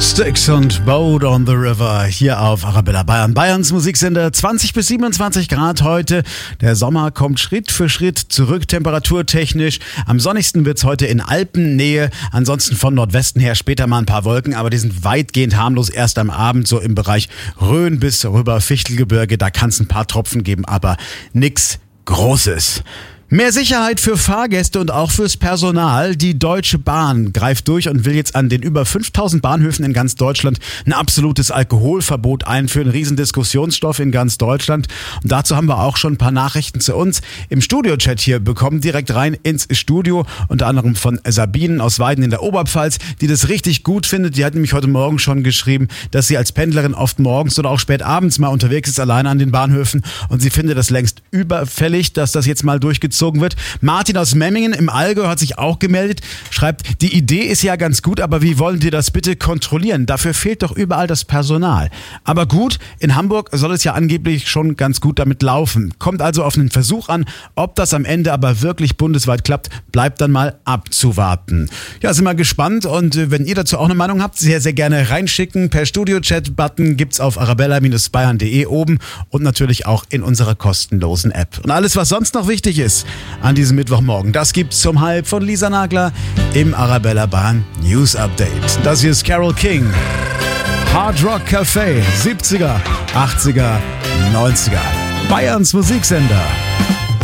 Styx und Boat on the River hier auf Arabella Bayern. Bayerns Musiksender, 20 bis 27 Grad heute. Der Sommer kommt Schritt für Schritt zurück, temperaturtechnisch. Am sonnigsten wird's heute in Alpennähe. Ansonsten von Nordwesten her später mal ein paar Wolken, aber die sind weitgehend harmlos. Erst am Abend so im Bereich Rhön bis rüber Fichtelgebirge. Da kann's ein paar Tropfen geben, aber nix Großes. Mehr Sicherheit für Fahrgäste und auch fürs Personal. Die Deutsche Bahn greift durch und will jetzt an den über 5000 Bahnhöfen in ganz Deutschland ein absolutes Alkoholverbot einführen. Riesendiskussionsstoff in ganz Deutschland. Und dazu haben wir auch schon ein paar Nachrichten zu uns im Studio-Chat hier bekommen. Direkt rein ins Studio. Unter anderem von Sabine aus Weiden in der Oberpfalz, die das richtig gut findet. Die hat nämlich heute Morgen schon geschrieben, dass sie als Pendlerin oft morgens oder auch spät abends mal unterwegs ist, alleine an den Bahnhöfen. Und sie findet das längst überfällig, dass das jetzt mal durchgezogen wird. Martin aus Memmingen im Allgäu hat sich auch gemeldet, schreibt, die Idee ist ja ganz gut, aber wie wollen die das bitte kontrollieren? Dafür fehlt doch überall das Personal. Aber gut, in Hamburg soll es ja angeblich schon ganz gut damit laufen. Kommt also auf einen Versuch an, ob das am Ende aber wirklich bundesweit klappt, bleibt dann mal abzuwarten. Ja, sind wir gespannt und wenn ihr dazu auch eine Meinung habt, sehr, sehr gerne reinschicken. Per Studio-Chat-Button gibt's auf arabella-bayern.de oben und natürlich auch in unserer kostenlosen App. Und alles, was sonst noch wichtig ist, an diesem Mittwochmorgen. Das gibt's zum Halb von Lisa Nagler im Arabella Bahn News Update. Das hier ist Carole King. Hard Rock Café, 70er, 80er, 90er. Bayerns Musiksender.